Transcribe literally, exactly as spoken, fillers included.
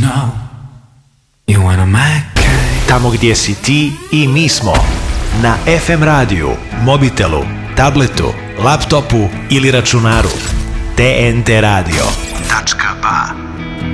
know you wanna make. Tamo gdje si ti i mi smo. Na ef em radiju, mobitelu, tabletu, laptopu ili računaru. te en te radio. Tačka ba.